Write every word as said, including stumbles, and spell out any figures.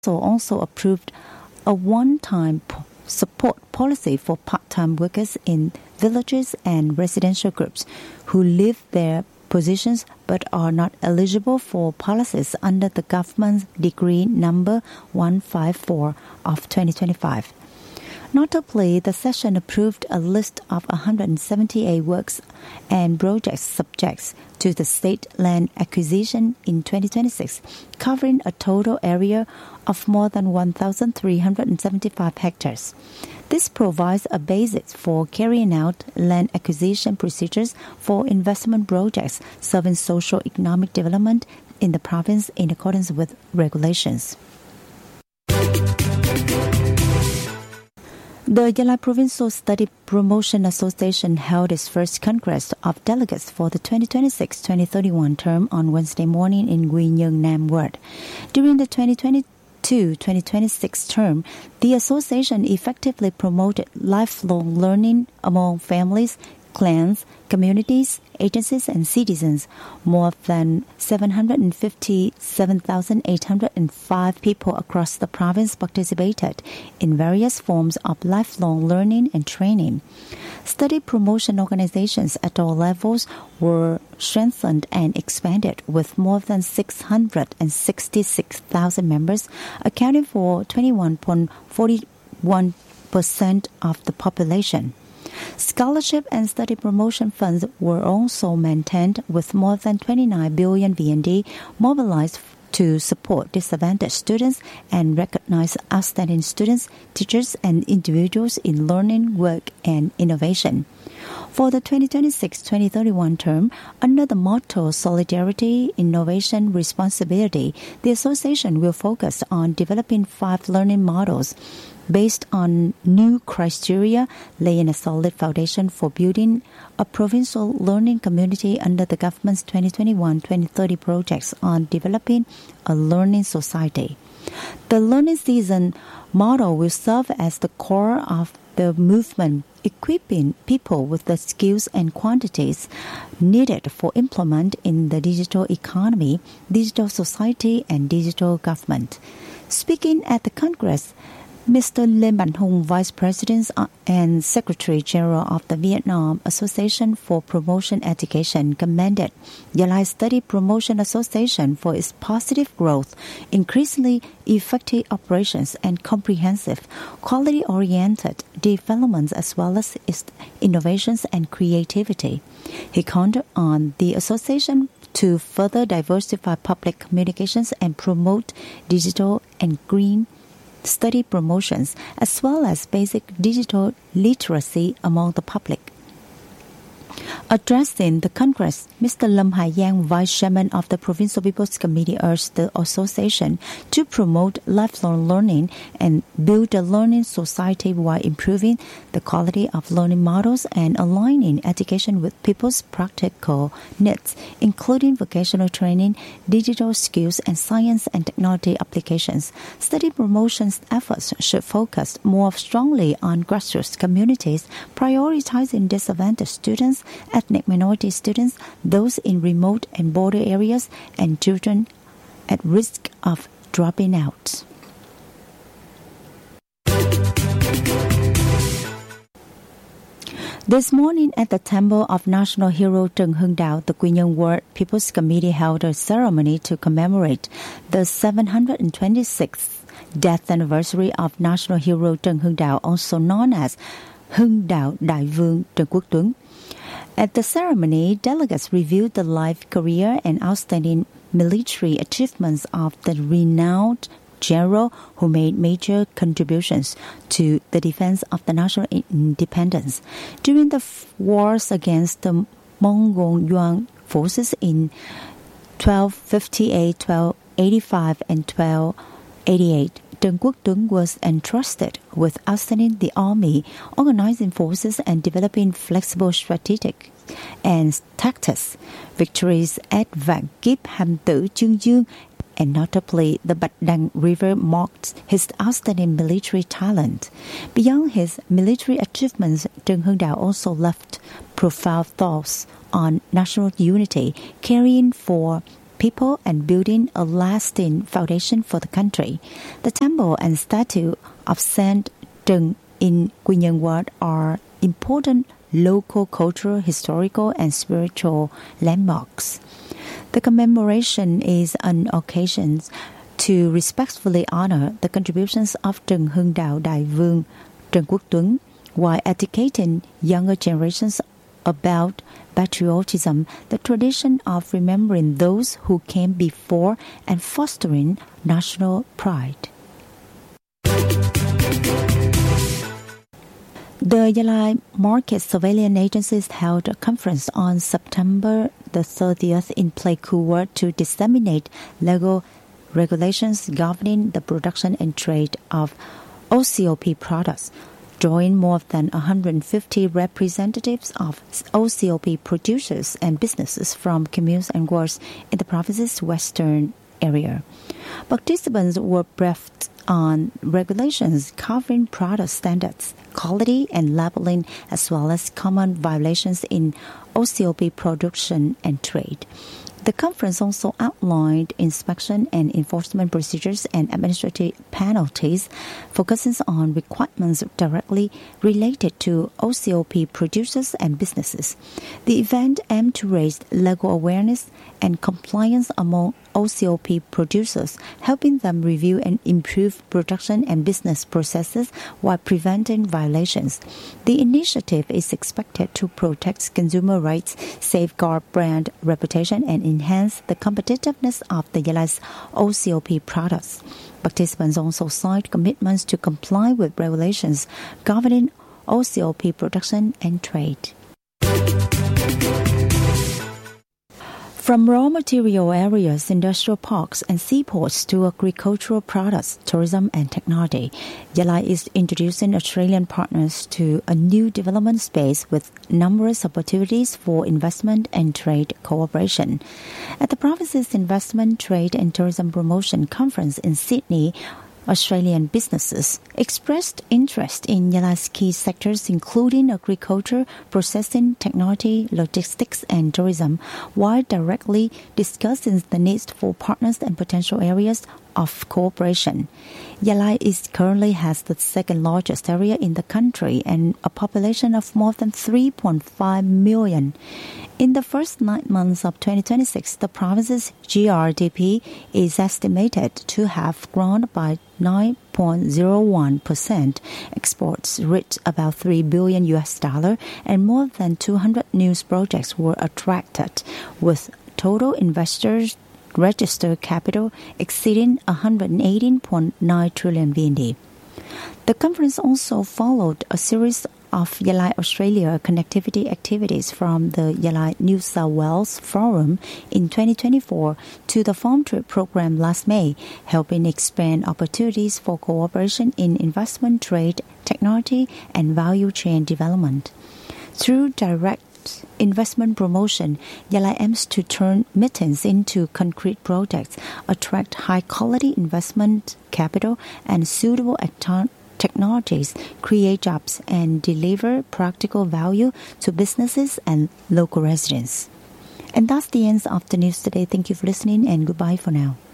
also approved a one-time support policy for part-time workers in villages and residential groups who leave their positions but are not eligible for policies under the government's decree number one fifty-four of twenty twenty-five. Notably, the session approved a list of one hundred seventy-eight works and projects subject to the state land acquisition in twenty twenty-six, covering a total area of more than one thousand three hundred seventy-five hectares. This provides a basis for carrying out land acquisition procedures for investment projects serving socio-economic development in the province in accordance with regulations. The Yalai Provincial Study Promotion Association held its first Congress of Delegates for the twenty twenty-six twenty thirty-one term on Wednesday morning in Quy Nhơn Nam Ward. During the twenty twenty-two twenty twenty-six term, the association effectively promoted lifelong learning among families, clans, communities, agencies, and citizens. More than seven hundred fifty-seven thousand eight hundred five people across the province participated in various forms of lifelong learning and training. Study promotion organizations at all levels were strengthened and expanded with more than six hundred sixty-six thousand members, accounting for twenty-one point four one percent of the population. Scholarship and study promotion funds were also maintained with more than twenty-nine billion V N D mobilized to support disadvantaged students and recognize outstanding students, teachers, and individuals in learning, work, and innovation. For the twenty twenty-six twenty thirty-one term, under the motto Solidarity, Innovation, Responsibility, the association will focus on developing five learning models based on new criteria, laying a solid foundation for building a provincial learning community under the government's twenty twenty-one twenty thirty projects on developing a learning society. The learning season model will serve as the core of the movement, equipping people with the skills and quantities needed for implement in the digital economy, digital society, and digital government. Speaking at the Congress, Mister Lê Mạnh Hùng, Vice President and Secretary General of the Vietnam Association for Promotion Education, commended Yalai Study Promotion Association for its positive growth, increasingly effective operations, and comprehensive, quality-oriented developments as well as its innovations and creativity. He counted on the association to further diversify public communications and promote digital and green study promotions, as well as basic digital literacy among the public. Addressing the Congress, Mister Lâm Hải Giang, Vice Chairman of the Provincial People's Committee, urged the association to promote lifelong learning and build a learning society while improving the quality of learning models and aligning education with people's practical needs, including vocational training, digital skills, and science and technology applications. Study promotion efforts should focus more strongly on grassroots communities, prioritizing disadvantaged students, ethnic minority students, those in remote and border areas, and children at risk of dropping out. This morning at the Temple of National Hero Trần Hưng Đạo, the Quy Nhơn Ward People's Committee held a ceremony to commemorate the seven hundred twenty-sixth death anniversary of National Hero Trần Hưng Đạo, also known as Hưng Đạo Đại Vương Trần Quốc Tuấn. At the ceremony, delegates reviewed the life, career, and outstanding military achievements of the renowned general who made major contributions to the defense of the national independence. During the wars against the Mongol Yuan forces in twelve fifty-eight, twelve eighty-five, and twelve eighty-eight, Trần Quốc Tuấn was entrusted with outstanding the army, organizing forces, and developing flexible strategic and tactics. Victories at Vạn Kiếp, Hàm Tử, Chương Dương, and notably the Bạch Đằng River marked his outstanding military talent. Beyond his military achievements, Trần Hưng Đạo also left profound thoughts on national unity, caring for people and building a lasting foundation for the country. The temple and statue of Saint Trần in Quy Nhơn Ward are important local cultural, historical, and spiritual landmarks. The commemoration is an occasion to respectfully honor the contributions of Trần Hưng Đạo Đại Vương Trần Quốc Tuấn while educating younger generations about patriotism, the tradition of remembering those who came before and fostering national pride. The Yalai Market Surveillance Agency held a conference on September the thirtieth in Pleiku Ward to disseminate legal regulations governing the production and trade of O C O P products, drawing more than one hundred fifty representatives of O C O P producers and businesses from communes and wards in the province's western area. Participants were briefed on regulations covering product standards, quality and labeling, as well as common violations in O C O P production and trade. The conference also outlined inspection and enforcement procedures and administrative penalties, focusing on requirements directly related to O C O P producers and businesses. The event aimed to raise legal awareness and compliance among O C O P producers, helping them review and improve production and business processes while preventing violations. The initiative is expected to protect consumer rights, safeguard brand reputation, and enhance the competitiveness of the Yalai's O C O P products. Participants also signed commitments to comply with regulations governing O C O P production and trade. From raw material areas, industrial parks, and seaports to agricultural products, tourism, and technology, Yalai is introducing Australian partners to a new development space with numerous opportunities for investment and trade cooperation. At the province's Investment, Trade, and Tourism Promotion Conference in Sydney, Australian businesses expressed interest in Yalai's key sectors including agriculture, processing, technology, logistics, and tourism, while directly discussing the needs for partners and potential areas of cooperation. Yalai is currently has the second largest area in the country and a population of more than three point five million. In the first nine months of twenty twenty-six, the province's G R D P is estimated to have grown by nine point zero one percent. Exports reached about three billion U S dollar, and more than two hundred new projects were attracted, with total investors registered capital exceeding one hundred eighteen point nine trillion V N D. The conference also followed a series of Yalai Australia connectivity activities from the Yalai New South Wales Forum in twenty twenty-four to the Farm Trade Program last May, helping expand opportunities for cooperation in investment, trade, technology, and value chain development. Through direct investment promotion, Yalai aims to turn meetings into concrete projects, attract high-quality investment capital and suitable technologies, create jobs, and deliver practical value to businesses and local residents. And that's the end of the news today. Thank you for listening, and goodbye for now.